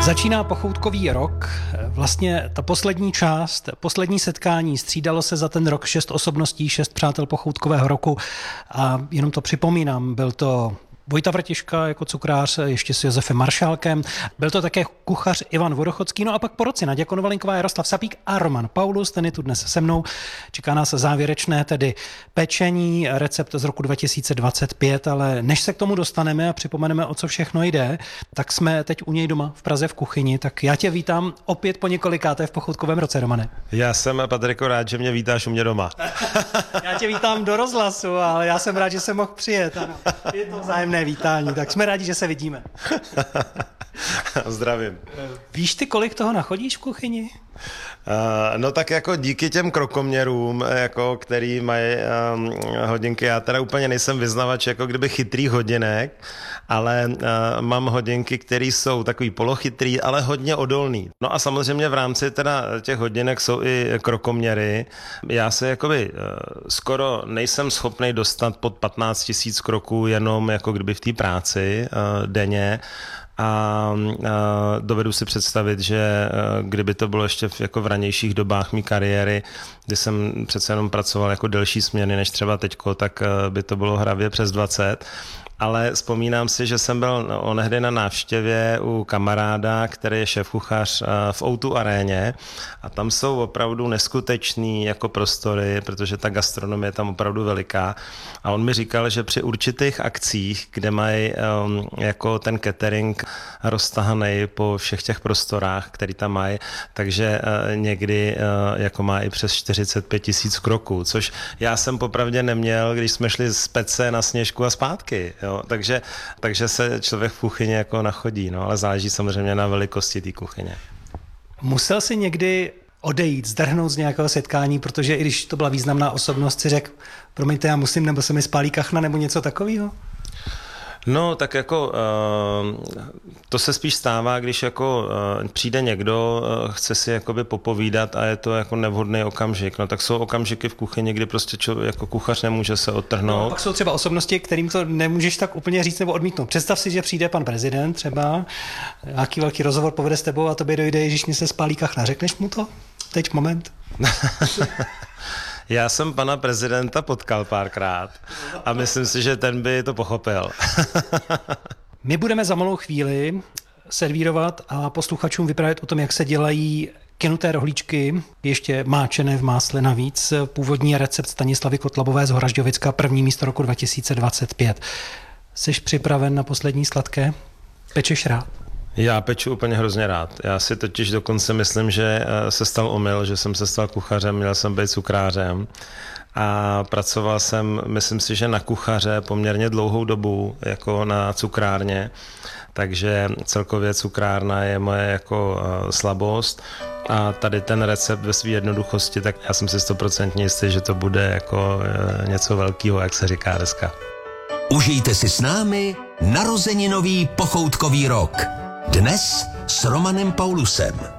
Začíná pochoutkový rok, vlastně ta poslední část, poslední setkání, střídalo se za ten rok 6 osobností, 6 přátel pochoutkového roku a jenom to připomínám, byl to Vojta Vrtiška jako cukrář, ještě s Josefem Maršálkem, byl to také kuchař Ivan Vodochodský, no a pak po roce Naděja Konovalinková, Jaroslav Sapík a Roman Paulus, ten je tu dnes se mnou. Čeká nás závěrečné tedy pečení, recept z roku 2025, ale než se k tomu dostaneme a připomeneme, o co všechno jde, tak jsme teď u něj doma v Praze v kuchyni, tak já tě vítám opět po několikáté v pochoutkovém roce, Romane. Já jsem, Patriku, rád, že mě vítáš u mě doma. Já tě vítám do rozhlasu, ale já jsem rád, že jsem mohl přijet, ano. Je to vzájemné vítání, tak jsme rádi, že se vidíme. Zdravím. Víš ty, kolik toho nachodíš v kuchyni? No tak jako díky těm krokoměrům, jako který mají hodinky, já teda úplně nejsem vyznavač jako kdyby chytrých hodinek, ale mám hodinky, které jsou takový polochytrý, ale hodně odolný. No a samozřejmě v rámci teda těch hodinek jsou i krokoměry. Já se jakoby skoro nejsem schopný dostat pod 15 000 kroků jenom jako kdyby v té práci denně. A dovedu si představit, že kdyby to bylo ještě jako v ranějších dobách mý kariéry, kdy jsem přece jenom pracoval jako delší směny než třeba teďko, tak by to bylo hravě přes 20. Ale vzpomínám si, že jsem byl onehdy na návštěvě u kamaráda, který je šéfkuchař v O2 aréně a tam jsou opravdu neskutečný jako prostory, protože ta gastronomie je tam opravdu veliká a on mi říkal, že při určitých akcích, kde mají jako ten catering roztahaný po všech těch prostorách, který tam mají, takže někdy jako má i přes 45 000 kroků, což já jsem popravdě neměl, když jsme šli z Pece na Sněžku a zpátky. Jo, takže se člověk v kuchyni jako nachodí, no, ale záleží samozřejmě na velikosti té kuchyně. Musel jsi někdy odejít, zdrhnout z nějakého setkání, protože i když to byla významná osobnost, si řekl, promiňte, já musím, nebo se mi spálí kachna, nebo něco takového? No, tak jako to se spíš stává, když jako přijde někdo, chce si jakoby popovídat a je to jako nevhodný okamžik. No tak jsou okamžiky v kuchyni, kdy prostě jako kuchař nemůže se odtrhnout. No, pak jsou třeba osobnosti, kterým to nemůžeš tak úplně říct nebo odmítnout. Představ si, že přijde pan prezident třeba, nějaký velký rozhovor povede s tebou a tobě dojde, ježiš, mi se spálí kachna. Řekneš mu to? Teď moment. Já jsem pana prezidenta potkal párkrát a myslím si, že ten by to pochopil. My budeme za malou chvíli servírovat a posluchačům vyprávět o tom, jak se dělají kynuté rohlíčky, ještě máčené v másle navíc. Původní recept Stanislavy Kotlabové z Horažďovicka, první místo roku 2025. Jseš připraven na poslední sladké? Pečeš rád? Já peču úplně hrozně rád. Já si totiž dokonce myslím, že se stal omyl, že jsem se stal kuchařem, měl jsem být cukrářem a pracoval jsem, myslím si, že na kuchaře poměrně dlouhou dobu, jako na cukrárně, takže celkově cukrárna je moje jako slabost a tady ten recept ve své jednoduchosti, tak já jsem si 100% jistý, že to bude jako něco velkého, jak se říká dneska. Užijte si s námi narozeninový pochoutkový rok. Dnes s Romanem Paulusem.